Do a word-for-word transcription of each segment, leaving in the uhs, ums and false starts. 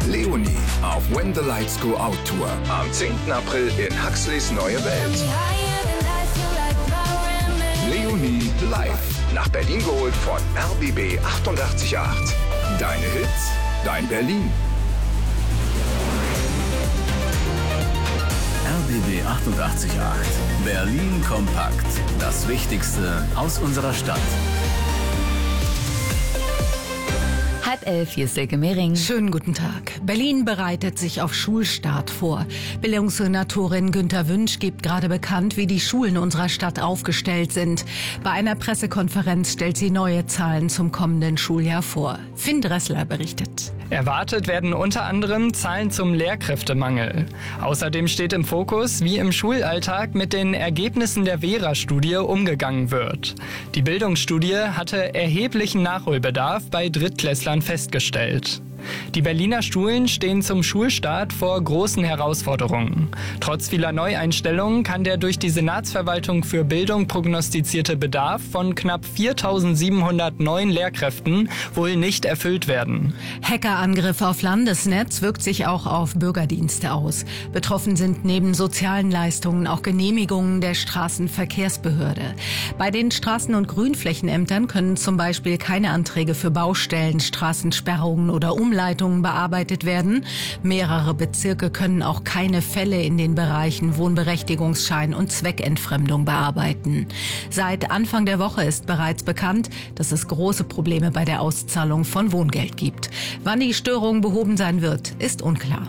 Leonie auf When the Lights Go Out Tour. Am zehnten April in Huxleys Neue Welt. Leonie live. Nach Berlin geholt von R B B achtundachtzig Komma acht. Deine Hits, dein Berlin. R B B achtundachtzig Komma acht. Berlin kompakt. Das Wichtigste aus unserer Stadt. Halb elf, hier ist Silke Mehring. Schönen guten Tag. Berlin bereitet sich auf Schulstart vor. Bildungssenatorin Günter Wünsch gibt gerade bekannt, wie die Schulen unserer Stadt aufgestellt sind. Bei einer Pressekonferenz stellt sie neue Zahlen zum kommenden Schuljahr vor. Finn Dressler berichtet. Erwartet werden unter anderem Zahlen zum Lehrkräftemangel. Außerdem steht im Fokus, wie im Schulalltag mit den Ergebnissen der Vera-Studie umgegangen wird. Die Bildungsstudie hatte erheblichen Nachholbedarf bei Drittklässlern festgestellt. Die Berliner Schulen stehen zum Schulstart vor großen Herausforderungen. Trotz vieler Neueinstellungen kann der durch die Senatsverwaltung für Bildung prognostizierte Bedarf von knapp viertausendsiebenhundert neuen Lehrkräften wohl nicht erfüllt werden. Hackerangriff auf Landesnetz wirkt sich auch auf Bürgerdienste aus. Betroffen sind neben sozialen Leistungen auch Genehmigungen der Straßenverkehrsbehörde. Bei den Straßen- und Grünflächenämtern können zum Beispiel keine Anträge für Baustellen, Straßensperrungen oder Umleitungen bearbeitet werden. Mehrere Bezirke können auch keine Fälle in den Bereichen Wohnberechtigungsschein und Zweckentfremdung bearbeiten. Seit Anfang der Woche ist bereits bekannt, dass es große Probleme bei der Auszahlung von Wohngeld gibt. Wann die Störung behoben sein wird, ist unklar.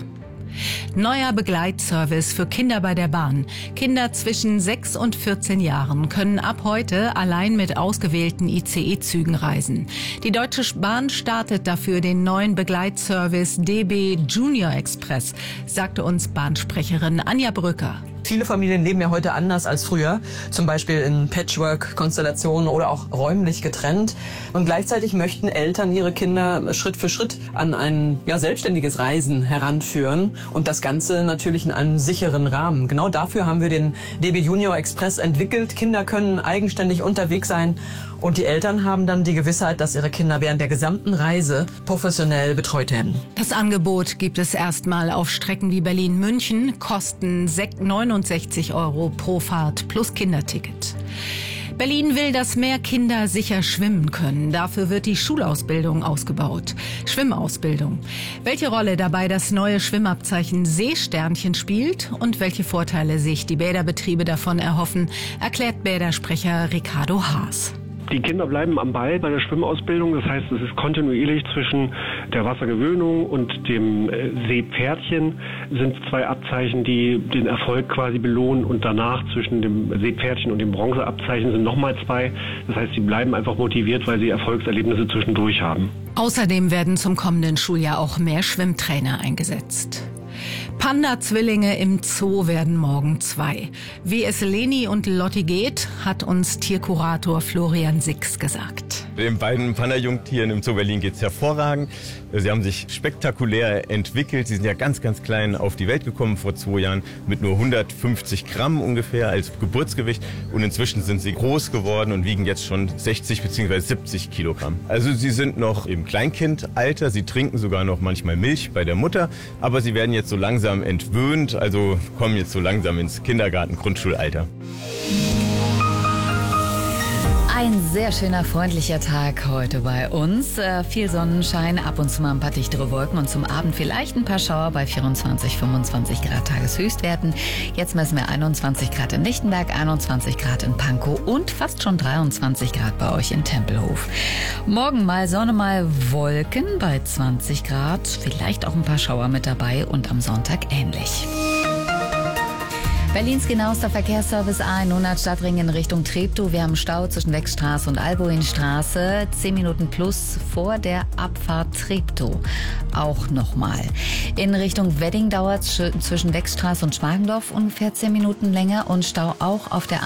Neuer Begleitservice für Kinder bei der Bahn. Kinder zwischen sechs und vierzehn Jahren können ab heute allein mit ausgewählten I C E-Zügen reisen. Die Deutsche Bahn startet dafür den neuen Begleitservice D B Junior Express, sagte uns Bahnsprecherin Anja Brücker. Viele Familien leben ja heute anders als früher, zum Beispiel in Patchwork-Konstellationen oder auch räumlich getrennt. Und gleichzeitig möchten Eltern ihre Kinder Schritt für Schritt an ein ja, selbstständiges Reisen heranführen und das Ganze natürlich in einem sicheren Rahmen. Genau dafür haben wir den D B Junior Express entwickelt. Kinder können eigenständig unterwegs sein und die Eltern haben dann die Gewissheit, dass ihre Kinder während der gesamten Reise professionell betreut werden. Das Angebot gibt es erstmal auf Strecken wie Berlin-München, kosten neunundsechzig Euro pro Fahrt plus Kinderticket. Berlin will, dass mehr Kinder sicher schwimmen können. Dafür wird die Schulausbildung ausgebaut. Schwimmausbildung. Welche Rolle dabei das neue Schwimmabzeichen Seesternchen spielt und welche Vorteile sich die Bäderbetriebe davon erhoffen, erklärt Bädersprecher Ricardo Haas. Die Kinder bleiben am Ball bei der Schwimmausbildung. Das heißt, es ist kontinuierlich zwischen der Wassergewöhnung und dem Seepferdchen sind zwei Abzeichen, die den Erfolg quasi belohnen. Und danach zwischen dem Seepferdchen und dem Bronzeabzeichen sind nochmal zwei. Das heißt, sie bleiben einfach motiviert, weil sie Erfolgserlebnisse zwischendurch haben. Außerdem werden zum kommenden Schuljahr auch mehr Schwimmtrainer eingesetzt. Panda-Zwillinge im Zoo werden morgen zwei. Wie es Leni und Lotti geht, hat uns Tierkurator Florian Six gesagt. Den beiden Panda-Jungtieren im Zoo Berlin geht es hervorragend. Sie haben sich spektakulär entwickelt. Sie sind ja ganz, ganz klein auf die Welt gekommen vor zwei Jahren mit nur hundertfünfzig Gramm ungefähr als Geburtsgewicht. Und inzwischen sind sie groß geworden und wiegen jetzt schon sechzig bzw. siebzig Kilogramm. Also sie sind noch im Kleinkindalter. Sie trinken sogar noch manchmal Milch bei der Mutter. Aber sie werden jetzt so langsam entwöhnt, also kommen jetzt so langsam ins Kindergarten, Grundschulalter. Ein sehr schöner, freundlicher Tag heute bei uns. Äh, viel Sonnenschein, ab und zu mal ein paar dichtere Wolken und zum Abend vielleicht ein paar Schauer bei vierundzwanzig, fünfundzwanzig Grad Tageshöchstwerten. Jetzt messen wir einundzwanzig Grad in Lichtenberg, einundzwanzig Grad in Pankow und fast schon dreiundzwanzig Grad bei euch in Tempelhof. Morgen mal Sonne, mal Wolken bei zwanzig Grad, vielleicht auch ein paar Schauer mit dabei und am Sonntag ähnlich. Berlins genauester Verkehrsservice A hundert Stadtring in Richtung Treptow. Wir haben Stau zwischen Wechstraße und Alboinstraße. Zehn Minuten plus vor der Abfahrt Treptow. Auch nochmal. In Richtung Wedding dauert es zwischen Wechstraße und Schmargendorf ungefähr zehn Minuten länger und Stau auch auf der